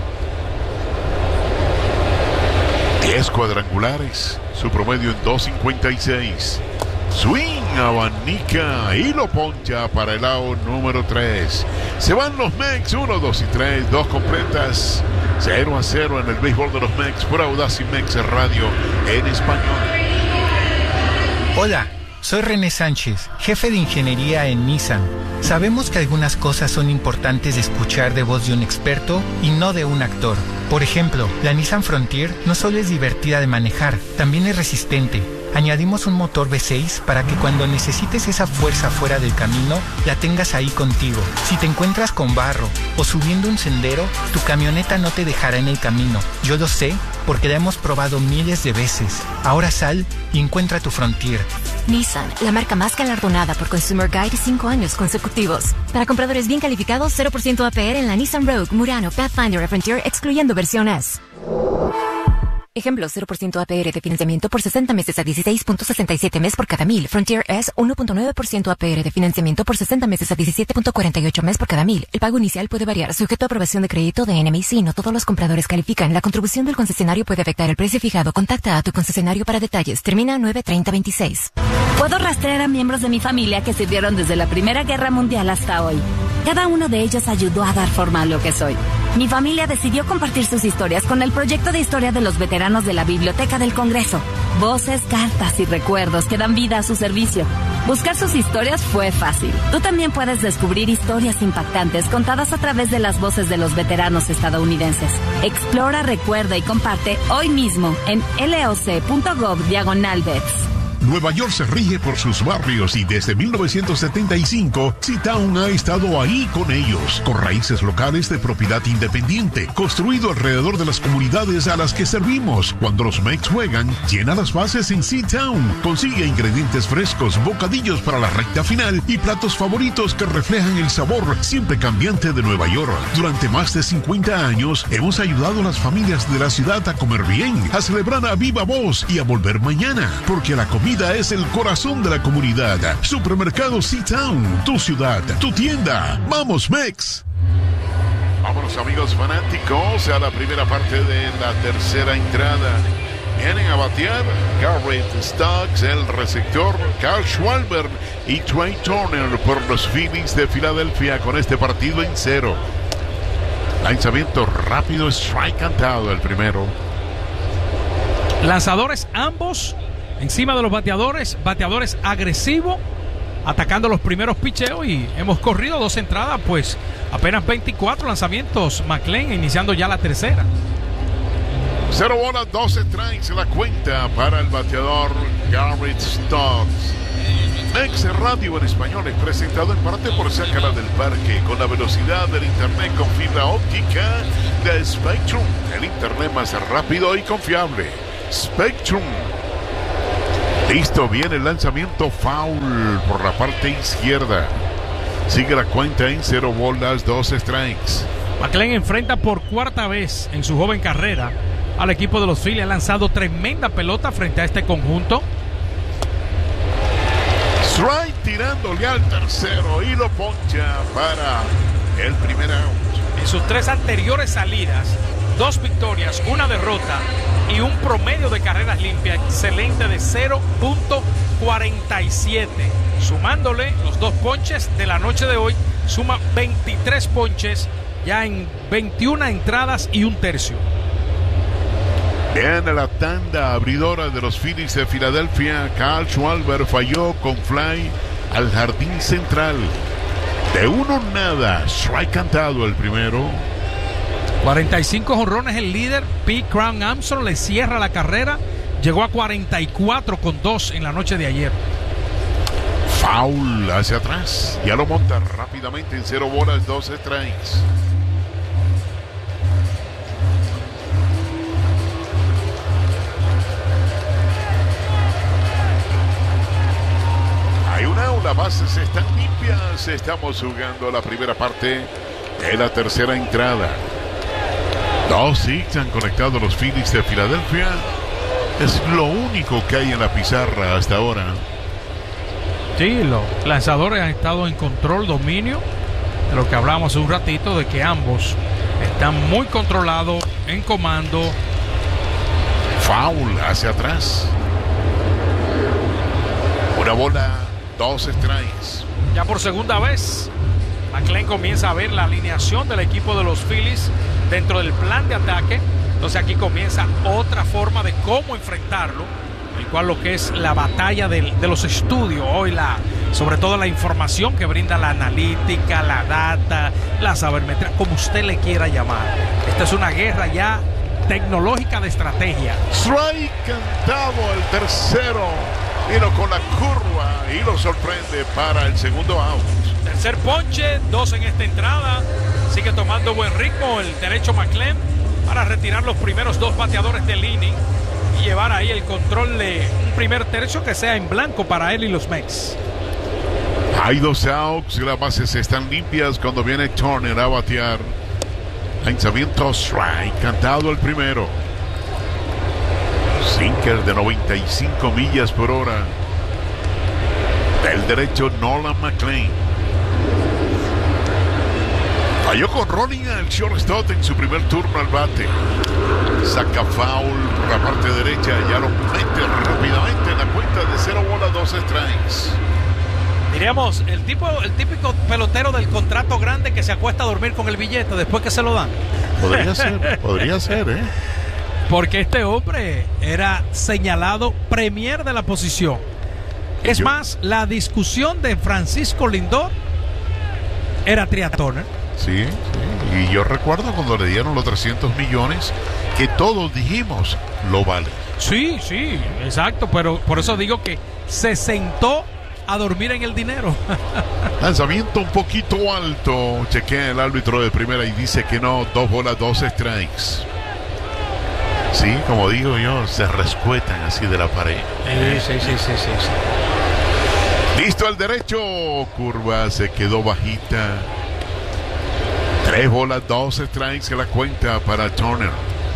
S1: diez cuadrangulares, su promedio en dos cincuenta y seis. Swing, abanica y lo poncha para el out número tres. Se van los Mex, uno, dos y tres, dos completas, cero a cero en el béisbol de los Mex por Audacy Mex Radio en español.
S3: Hola, soy René Sánchez, jefe de ingeniería en Nissan. Sabemos que algunas cosas son importantes de escuchar de voz de un experto y no de un actor. Por ejemplo, la Nissan Frontier no solo es divertida de manejar, también es resistente. Añadimos un motor V seis para que cuando necesites esa fuerza fuera del camino, la tengas ahí contigo. Si te encuentras con barro o subiendo un sendero, tu camioneta no te dejará en el camino. Yo lo sé porque la hemos probado miles de veces. Ahora sal y encuentra tu Frontier.
S4: Nissan, la marca más galardonada por Consumer Guide cinco años consecutivos. Para compradores bien calificados, cero por ciento A P R en la Nissan Rogue, Murano, Pathfinder y Frontier, excluyendo versión S. Ejemplo, cero por ciento A P R de financiamiento por sesenta meses a dieciséis punto sesenta y siete mes por cada mil. Frontier S, uno punto nueve por ciento A P R de financiamiento por sesenta meses a diecisiete punto cuarenta y ocho mes por cada mil. El pago inicial puede variar, sujeto a aprobación de crédito de N M I C. No todos los compradores califican. La contribución del concesionario puede afectar el precio fijado. Contacta a tu concesionario para detalles. Termina nueve treinta veintiséis.
S23: Puedo rastrear a miembros de mi familia que sirvieron desde la Primera Guerra Mundial hasta hoy. Cada uno de ellos ayudó a dar forma a lo que soy. Mi familia decidió compartir sus historias con el proyecto de historia de los veteranos de la Biblioteca del Congreso. Voces, cartas y recuerdos que dan vida a su servicio. Buscar sus historias fue fácil. Tú también puedes descubrir historias impactantes contadas a través de las voces de los veteranos estadounidenses. Explora, recuerda y comparte hoy mismo en loc.gov diagonal vets.
S12: Nueva York se rige por sus barrios y desde mil novecientos setenta y cinco, C-Town ha estado ahí con ellos, con raíces locales de propiedad independiente, construido alrededor de las comunidades a las que servimos. Cuando los Mex juegan, llena las bases en C-Town. Consigue ingredientes frescos, bocadillos para la recta final y platos favoritos que reflejan el sabor siempre cambiante de Nueva York. Durante más de cincuenta años, hemos ayudado a las familias de la ciudad a comer bien, a celebrar a viva voz y a volver mañana, porque la comida es el corazón de la comunidad. Supermercado C-Town, tu ciudad, tu tienda. ¡Vamos, Mex!
S1: Vámonos, amigos fanáticos, a la primera parte de la tercera entrada. Vienen a batear Garrett Stokes, el receptor, Carl Schwarber y Trey Turner por los Phillies de Filadelfia con este partido en cero. Lanzamiento rápido, strike cantado el primero.
S6: Lanzadores ambos encima de los bateadores, bateadores agresivos, atacando los primeros picheos y hemos corrido dos entradas, pues apenas veinticuatro lanzamientos. McLean iniciando ya la tercera.
S1: Cero bolas, doce strikes, la cuenta para el bateador Garrett Stokes. Mex Mex Radio en español es presentado en parte por Sácala del Parque, con la velocidad del internet con fibra óptica de Spectrum, el internet más rápido y confiable. Spectrum. Listo, viene el lanzamiento foul por la parte izquierda. Sigue la cuenta en cero bolas, dos strikes.
S6: McLean enfrenta por cuarta vez en su joven carrera al equipo de los Phillies. Ha lanzado tremenda pelota frente a este conjunto.
S1: Strike tirándole al tercero y lo poncha para el primer out.
S6: En sus tres anteriores salidas, dos victorias, una derrota y un promedio de carreras limpias excelente de cero punto cuarenta y siete. Sumándole los dos ponches de la noche de hoy, suma veintitrés ponches ya en veintiuna entradas y un tercio.
S1: Viene la tanda abridora de los Phillies de Filadelfia. Kyle Schwarber falló con fly al jardín central. De uno nada, strike cantado el primero.
S6: cuarenta y cinco jonrones el líder. Pete Crown Armstrong le cierra la carrera. Llegó a cuarenta y cuatro con dos en la noche de ayer.
S1: Foul hacia atrás. Ya lo monta rápidamente en cero bolas, dos strikes. Hay una out, las bases están limpias. Estamos jugando la primera parte de la tercera entrada. Dos hits han conectado los Phillies de Filadelfia. Es lo único que hay en la pizarra hasta ahora.
S6: Sí, los lanzadores han estado en control, dominio, de lo que hablábamos hace un ratito, de que ambos están muy controlados, en comando.
S1: Foul hacia atrás. Una bola, dos strikes.
S6: Ya por segunda vez, McLean comienza a ver la alineación del equipo de los Phillies dentro del plan de ataque. Entonces aquí comienza otra forma de cómo enfrentarlo, el cual lo que es la batalla de, de los estudios hoy, la, sobre todo la información que brinda la analítica, la data, la sabermetría, como usted le quiera llamar. Esta es una guerra ya tecnológica de estrategia.
S1: Strike cantado el tercero, vino con la curva y lo sorprende para el segundo out.
S6: Tercer ponche, dos en esta entrada. Sigue tomando buen ritmo el derecho McLean para retirar los primeros dos bateadores del inning y llevar ahí el control de un primer tercio que sea en blanco para él y los Mets.
S1: Hay dos outs y las bases están limpias cuando viene Turner a batear. Lanzamiento strike, cantado el primero. Sinker de noventa y cinco millas por hora. Del derecho Nolan McLean. Falló con rolling al shortstop en su primer turno al bate. Saca foul por la parte derecha. Ya lo mete rápidamente en la cuenta de cero bolas, dos strikes.
S6: Diríamos, el tipo, el típico pelotero del contrato grande que se acuesta a dormir con el billete después que se lo dan.
S1: Podría ser, podría ser, ¿eh?
S6: Porque este hombre era señalado premier de la posición. Es Yo... más, la discusión de Francisco Lindor era Trea Turner.
S1: Sí, sí, y yo recuerdo cuando le dieron los trescientos millones que todos dijimos, lo vale.
S6: Sí, sí, exacto, pero por eso digo que se sentó a dormir en el dinero.
S1: Lanzamiento un poquito alto, chequea el árbitro de primera y dice que no, dos bolas, dos strikes. Sí, como digo yo, se rescuetan así de la pared.
S6: Sí, sí, sí, sí, sí, sí.
S1: Listo al derecho, curva, se quedó bajita. Tres bolas, dos strikes que la cuenta para Turner.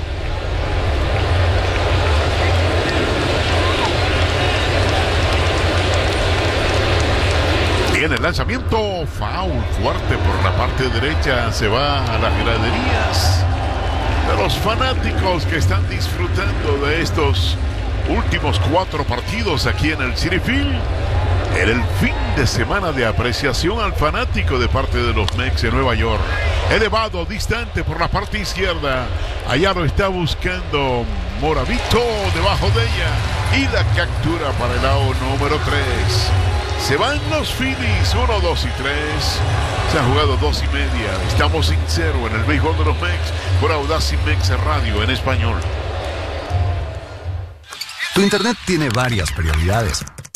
S1: Viene el lanzamiento, foul fuerte por la parte derecha, se va a las graderías de los fanáticos que están disfrutando de estos últimos cuatro partidos aquí en el Citi Field. En el fin de semana de apreciación al fanático de parte de los Mets de Nueva York. Elevado, distante por la parte izquierda. Allá lo está buscando Moravito debajo de ella. Y la captura para el out número tres. Se van los Phillies, uno, dos y tres. Se han jugado dos y media. Estamos en cero en el béisbol de los Mets por Audacy Mex Radio en español.
S2: Tu internet tiene varias prioridades.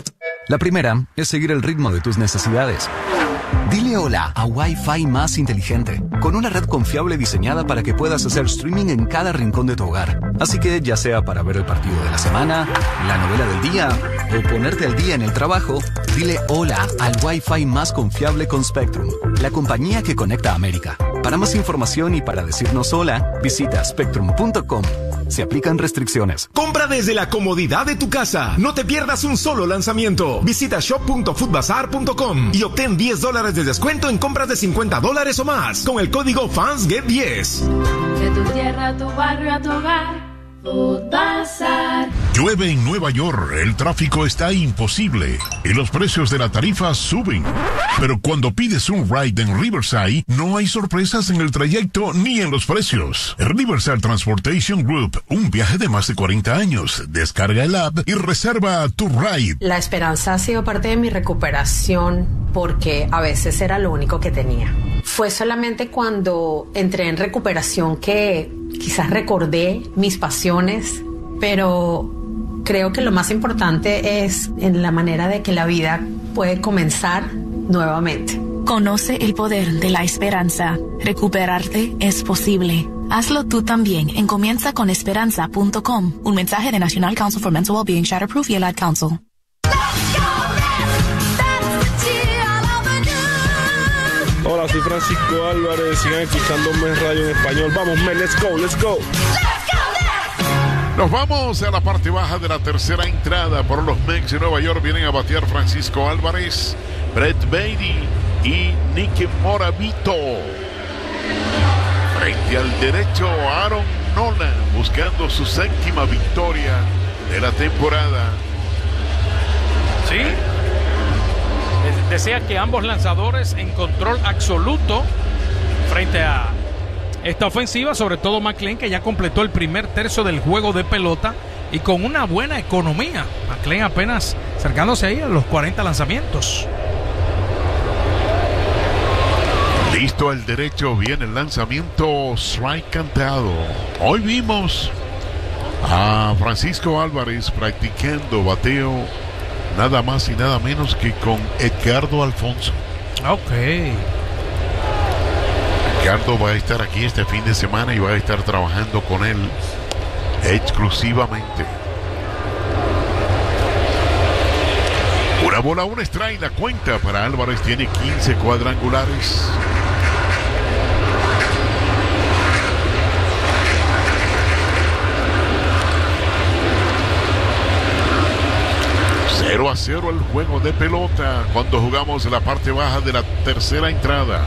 S2: La primera es seguir el ritmo de tus necesidades. Dile hola a Wi-Fi más inteligente, con una red confiable diseñada para que puedas hacer streaming en cada rincón de tu hogar. Así que ya sea para ver el partido de la semana, la novela del día o ponerte al día en el trabajo, dile hola al Wi-Fi más confiable con Spectrum, la compañía que conecta a América. Para más información y para decirnos hola, visita spectrum punto com. Se aplican restricciones.
S5: Compra desde la comodidad de tu casa. No te pierdas un solo lanzamiento. Visita shop punto foodbazar punto com y obtén diez dólares de descuento en compras de cincuenta dólares o más con el código Fans Get diez.
S10: De tu tierra, a tu barrio, a tu hogar. Foodbazar.
S12: Llueve en Nueva York, el tráfico está imposible y los precios de la tarifa suben. Pero cuando pides un ride en Riverside, no hay sorpresas en el trayecto ni en los precios. Riverside Transportation Group, un viaje de más de cuarenta años. Descarga el app y reserva tu ride.
S22: La esperanza ha sido parte de mi recuperación porque a veces era lo único que tenía. Fue solamente cuando entré en recuperación que quizás recordé mis pasiones, pero creo que lo más importante es en la manera de que la vida puede comenzar nuevamente.
S24: Conoce el poder de la esperanza. Recuperarte es posible. Hazlo tú también en comienza con esperanza punto com. Un mensaje de National Council for Mental Wellbeing, Shatterproof y el Ad Council.
S25: Hola, soy Francisco Álvarez. Sigan escuchando Mes Radio en español. Vamos, Mes, let's go, let's go.
S1: Nos vamos a la parte baja de la tercera entrada. Por los Mets de Nueva York vienen a batear Francisco Álvarez, Brett Baty y Nicky Moravito. Frente al derecho, Aaron Nola buscando su séptima victoria de la temporada.
S6: Sí. Desea que ambos lanzadores en control absoluto frente a esta ofensiva, sobre todo McLean, que ya completó el primer tercio del juego de pelota y con una buena economía. McLean apenas acercándose ahí a los cuarenta lanzamientos.
S1: Listo al derecho, viene el lanzamiento, strike cantado. Hoy vimos a Francisco Álvarez practicando bateo nada más y nada menos que con Edgardo Alfonso.
S6: Ok.
S1: Edgardo va a estar aquí este fin de semana y va a estar trabajando con él exclusivamente. Una bola, un strike, la cuenta para Álvarez, tiene quince cuadrangulares. cero a cero el juego de pelota cuando jugamos la parte baja de la tercera entrada.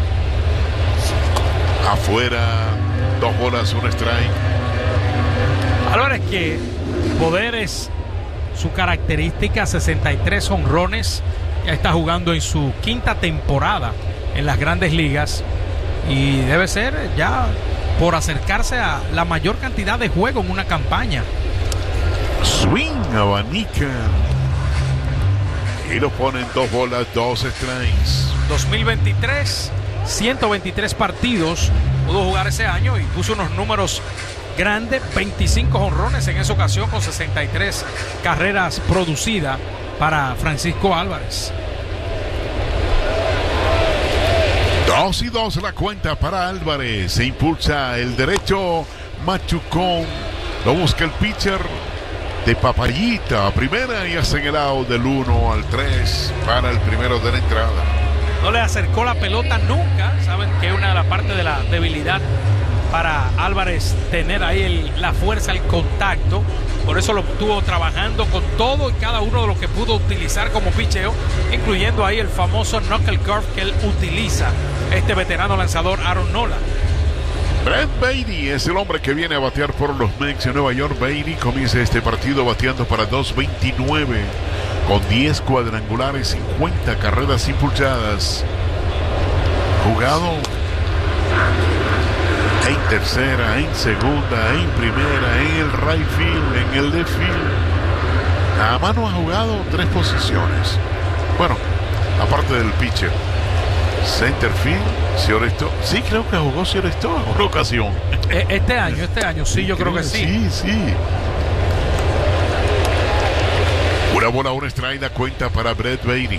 S1: Afuera, dos bolas, un strike.
S6: Álvarez, que poderes, su característica, sesenta y tres jonrones, ya está jugando en su quinta temporada en las grandes ligas y debe ser ya por acercarse a la mayor cantidad de juego en una campaña.
S1: Swing, abanica y lo ponen dos bolas, dos strikes.
S6: dos mil veintitrés, ciento veintitrés partidos pudo jugar ese año y puso unos números grandes, veinticinco jonrones en esa ocasión con sesenta y tres carreras producidas para Francisco Álvarez.
S1: Dos y dos la cuenta para Álvarez. Se impulsa el derecho, Machucón. Lo busca el pitcher de Papayita a primera y hacen el out del uno al tres para el primero de la entrada.
S6: No le acercó la pelota nunca. Saben que es una de las partes de la debilidad para Álvarez, tener ahí el, la fuerza, el contacto. Por eso lo estuvo trabajando con todo y cada uno de los que pudo utilizar como picheo, incluyendo ahí el famoso knuckle curve que él utiliza, este veterano lanzador Aaron Nola.
S1: Brett Baty es el hombre que viene a batear por los Mets de Nueva York. Baty comienza este partido bateando para dos veintinueve con diez cuadrangulares, cincuenta carreras impulsadas. Jugado en tercera, en segunda, en primera, en el right field, en el left field. Nada más no ha jugado tres posiciones. Bueno, aparte del pitcher. Center field, Cioresto. Sí, creo que jugó Cioresto en una ocasión.
S6: Este año, este año, sí, yo creo, creo que sí.
S1: Sí, sí. Una bola, una strike, la cuenta para Brett Baty.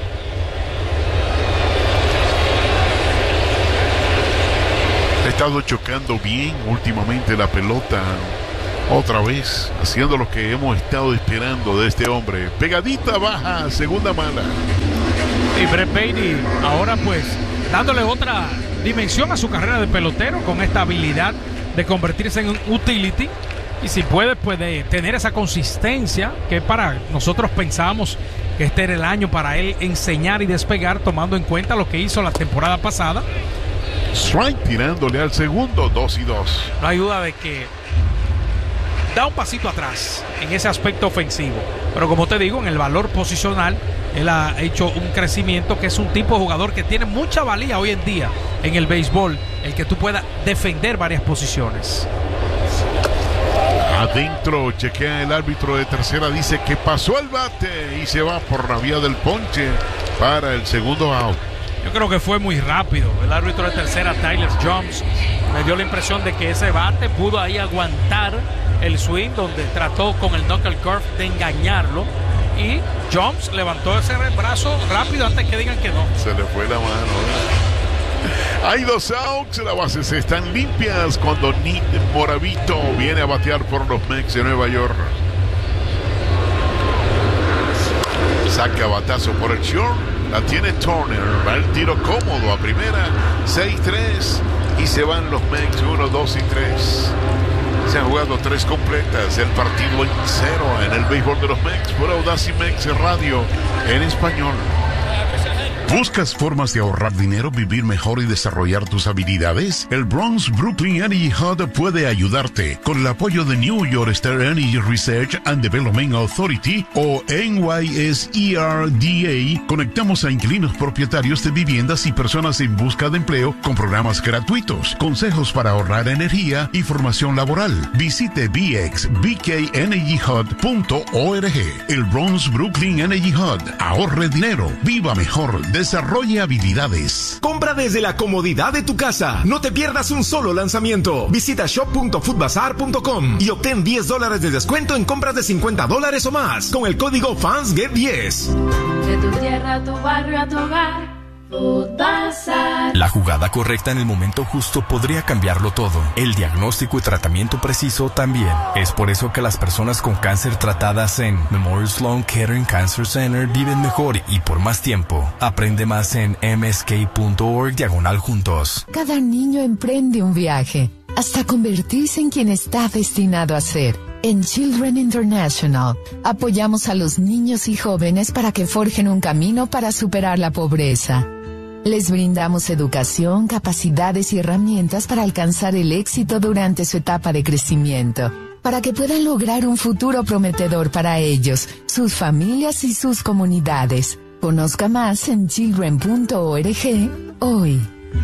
S1: Ha estado chocando bien últimamente la pelota. Otra vez, haciendo lo que hemos estado esperando de este hombre. Pegadita baja, segunda mala.
S6: Y Brett Baty ahora pues dándole otra dimensión a su carrera de pelotero con esta habilidad de convertirse en un utility. Y si puede, puede tener esa consistencia que para nosotros pensábamos que este era el año para él enseñar y despegar, tomando en cuenta lo que hizo la temporada pasada.
S1: Strike tirándole al segundo, dos y dos.
S6: No hay duda de que da un pasito atrás en ese aspecto ofensivo, pero como te digo, en el valor posicional él ha hecho un crecimiento, que es un tipo de jugador que tiene mucha valía hoy en día en el béisbol, el que tú puedas defender varias posiciones.
S1: Adentro, chequea el árbitro de tercera, dice que pasó el bate y se va por la vía del ponche para el segundo out.
S6: Yo creo que fue muy rápido. El árbitro de tercera, Tyler Jones, me dio la impresión de que ese bate pudo ahí aguantar el swing, donde trató con el knuckle curve de engañarlo, y Jones levantó ese brazo rápido antes que digan que no.
S1: Se le fue la mano, ¿eh? Hay dos outs, las bases están limpias cuando Nick Moravito viene a batear por los Mets de Nueva York. Saca batazo por el short, la tiene Turner, va el tiro cómodo a primera, seis tres, y se van los Mets uno, dos y tres. Se han jugado tres completas, el partido en cero en el béisbol de los Mets por Audacy Mex Radio en español.
S12: ¿Buscas formas de ahorrar dinero, vivir mejor y desarrollar tus habilidades? El Bronx Brooklyn Energy Hub puede ayudarte. Con el apoyo de New York State Energy Research and Development Authority o N Y S E R D A, conectamos a inquilinos propietarios de viviendas y personas en busca de empleo con programas gratuitos, consejos para ahorrar energía y formación laboral. Visite b x b k energy hub punto org. El Bronx Brooklyn Energy Hub. Ahorre dinero, viva mejor, desarrolle habilidades.
S5: Compra desde la comodidad de tu casa. No te pierdas un solo lanzamiento. Visita shop punto foodbazaar punto com y obtén diez dólares de descuento en compras de cincuenta dólares o más con el código fans get diez.
S10: De tu tierra a tu barrio a tu hogar, Foodbazaar.
S11: La jugada correcta en el momento justo podría cambiarlo todo. El diagnóstico y tratamiento preciso también. Es por eso que las personas con cáncer tratadas en Memorial Sloan Kettering Cancer Center viven mejor y por más tiempo. Aprende más en m s k punto org diagonal juntos.
S13: Cada niño emprende un viaje hasta convertirse en quien está destinado a ser. En Children International, apoyamos a los niños y jóvenes para que forjen un camino para superar la pobreza. Les brindamos educación, capacidades y herramientas para alcanzar el éxito durante su etapa de crecimiento, para que puedan lograr un futuro prometedor para ellos, sus familias y sus comunidades. Conozca más en children punto org hoy.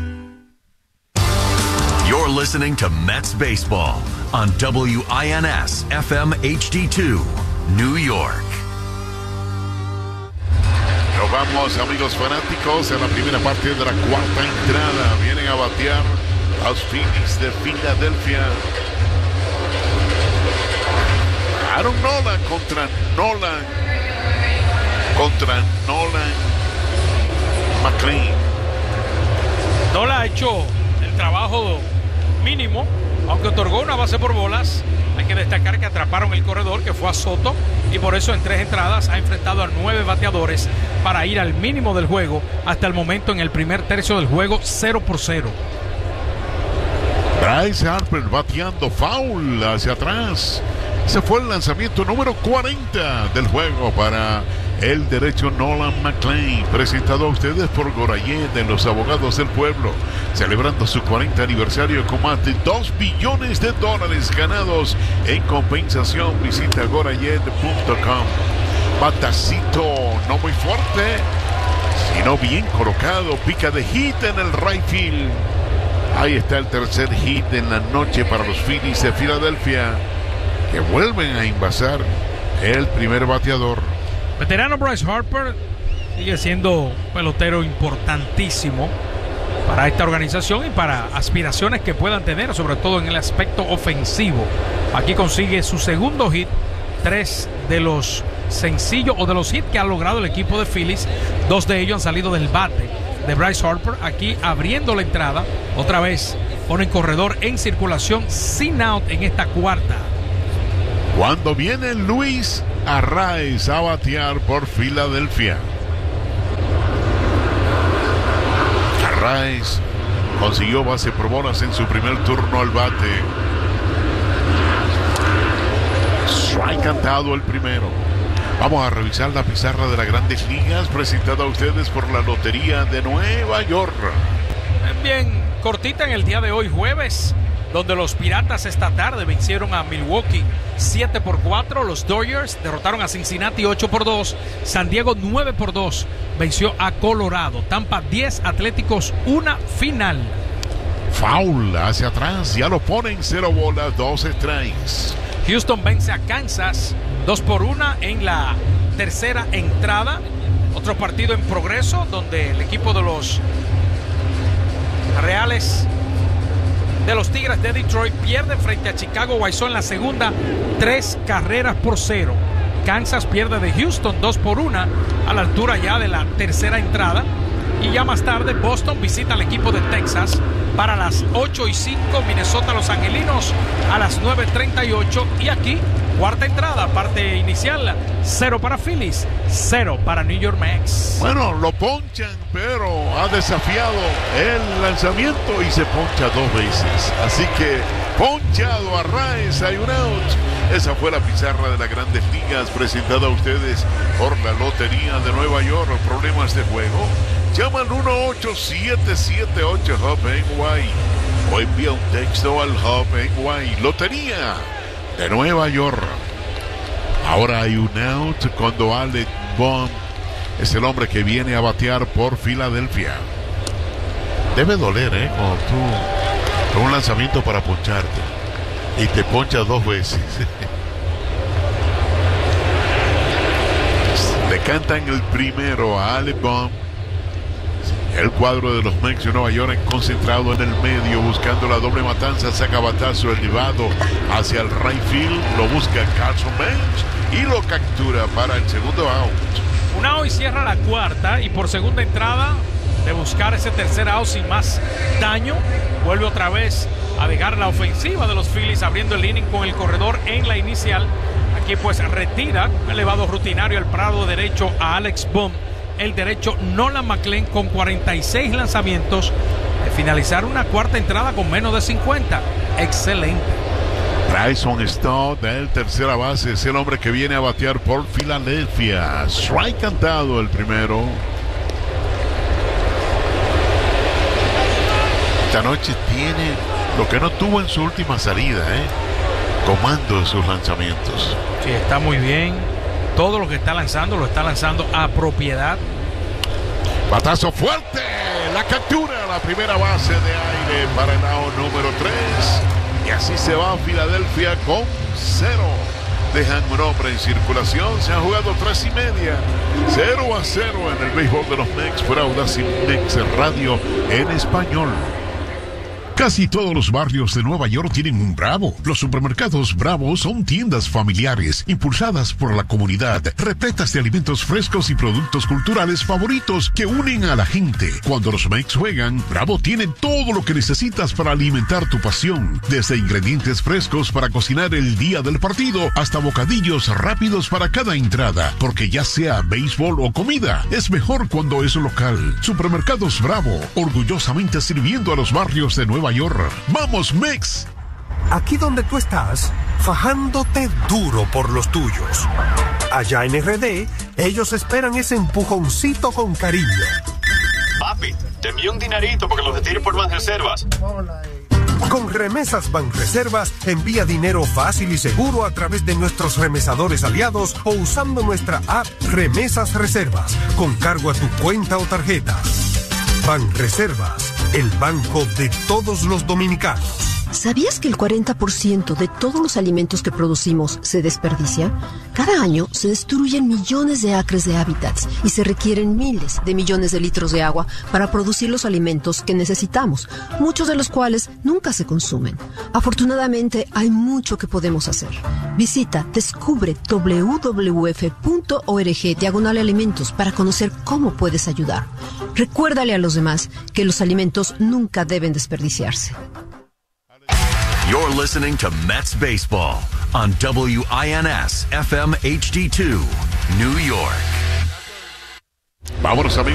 S14: You're listening to Mets Baseball on W I N S F M H D two, New York.
S1: Nos vamos, amigos fanáticos, en la primera parte de la cuarta entrada. Vienen a batear los Phillies de Filadelfia. Aaron Nola contra Nolan. Contra Nolan McLean.
S6: Nola ha hecho el trabajo mínimo, aunque otorgó una base por bolas. Hay que destacar que atraparon el corredor, que fue a Soto, y por eso en tres entradas ha enfrentado a nueve bateadores para ir al mínimo del juego hasta el momento en el primer tercio del juego, cero por cero.
S1: Bryce Harper bateando foul hacia atrás. Ese fue el lanzamiento número cuarenta del juego para el derecho Nolan McLean, presentado a ustedes por Gorayet de los Abogados del Pueblo, celebrando su cuarenta aniversario con más de dos billones de dólares ganados en compensación. Visita gorayet punto com. Batacito no muy fuerte, sino bien colocado, pica de hit en el right field. Ahí está el tercer hit en la noche para los Phillies de Filadelfia, que vuelven a envasar el primer bateador.
S6: Veterano Bryce Harper sigue siendo pelotero importantísimo para esta organización y para aspiraciones que puedan tener, sobre todo en el aspecto ofensivo. Aquí consigue su segundo hit, tres de los sencillos o de los hits que ha logrado el equipo de Phillies. Dos de ellos han salido del bate de Bryce Harper, aquí abriendo la entrada. Otra vez ponen corredor en circulación sin out en esta cuarta.
S1: Cuando viene Luis Arraez a batear por Filadelfia. Arraez consiguió base por bolas en su primer turno al bate. Strike cantado el primero. Vamos a revisar la pizarra de las Grandes Ligas presentada a ustedes por la Lotería de Nueva York.
S6: Bien cortita en el día de hoy, jueves, donde los Piratas esta tarde vencieron a Milwaukee siete por cuatro. Los Dodgers derrotaron a Cincinnati ocho por dos. San Diego nueve por dos venció a Colorado. Tampa diez, Atléticos una final.
S1: Foul hacia atrás, ya lo ponen cero bolas, dos strikes.
S6: Houston vence a Kansas dos por una en la tercera entrada. Otro partido en progreso donde el equipo de los Reales de los Tigres de Detroit pierde frente a Chicago White Sox en la segunda, tres carreras por cero. Kansas pierde de Houston dos por una a la altura ya de la tercera entrada. Y ya más tarde Boston visita al equipo de Texas para las ocho y cinco, Minnesota Los Angelinos a las nueve treinta y ocho. Y aquí cuarta entrada, parte inicial, cero para Phillies, cero para New York Mets.
S1: Bueno, lo ponchan, pero ha desafiado el lanzamiento y se poncha dos veces. Así que ponchado a Arraez, hay un out. Esa fue la pizarra de las Grandes Ligas presentada a ustedes por la Lotería de Nueva York. Problemas de juego, llama al uno ocho siete siete ocho Hub N Y o envía un texto al Hub N Y. Lotería de Nueva York. Ahora hay un out cuando Alec Bohm es el hombre que viene a batear por Filadelfia. Debe doler, ¿eh? Cuando tú con un lanzamiento para poncharte y te ponchas dos veces. Le cantan el primero a Alec Bohm. El cuadro de los Mets de Nueva York concentrado en el medio, buscando la doble matanza, saca batazo elevado hacia el right field, lo busca Carson Bench y lo captura para el segundo out.
S6: Un out y cierra la cuarta, y por segunda entrada de buscar ese tercer out sin más daño, vuelve otra vez a dejar la ofensiva de los Phillies abriendo el inning con el corredor en la inicial. Aquí pues retira un elevado rutinario al prado derecho a Alex Bohm. El derecho Nolan McLean con cuarenta y seis lanzamientos de finalizar una cuarta entrada con menos de cincuenta. Excelente.
S1: Bryson Stott, el tercera base, es el hombre que viene a batear por Filadelfia. Strike cantado el primero. Esta noche tiene lo que no tuvo en su última salida, ¿eh? Comando de sus lanzamientos.
S6: Sí, está muy bien. Todo lo que está lanzando, lo está lanzando a propiedad.
S1: Batazo fuerte, la captura, la primera base de aire para el out número tres. Y así se va a Filadelfia con cero. Dejan un hombre en circulación, se han jugado tres y media. Cero a cero en el béisbol de los Mets, por Audacy Mets Radio en español.
S12: Casi todos los barrios de Nueva York tienen un Bravo. Los supermercados Bravo son tiendas familiares, impulsadas por la comunidad, repletas de alimentos frescos y productos culturales favoritos que unen a la gente. Cuando los Mets juegan, Bravo tiene todo lo que necesitas para alimentar tu pasión. Desde ingredientes frescos para cocinar el día del partido, hasta bocadillos rápidos para cada entrada. Porque ya sea béisbol o comida, es mejor cuando es local. Supermercados Bravo, orgullosamente sirviendo a los barrios de Nueva York. ¡Vamos, Mex!
S15: Aquí donde tú estás, fajándote duro por los tuyos. Allá en R D, ellos esperan ese empujoncito con cariño.
S16: Papi, te envío un dinerito porque los retires por Banreservas.
S15: Con Remesas Banreservas, envía dinero fácil y seguro a través de nuestros remesadores aliados o usando nuestra app Remesas Reservas, con cargo a tu cuenta o tarjeta. Banreservas, el banco de todos los dominicanos.
S9: ¿Sabías que el cuarenta por ciento de todos los alimentos que producimos se desperdicia? Cada año se destruyen millones de acres de hábitats y se requieren miles de millones de litros de agua para producir los alimentos que necesitamos, muchos de los cuales nunca se consumen. Afortunadamente, hay mucho que podemos hacer. Visita descubre w w f punto org diagonal alimentos para conocer cómo puedes ayudar. Recuérdale a los demás que los alimentos nunca deben desperdiciarse.
S14: You're listening to Mets Baseball on W I N S F M H D two, New York.
S1: Vámonos, amigos.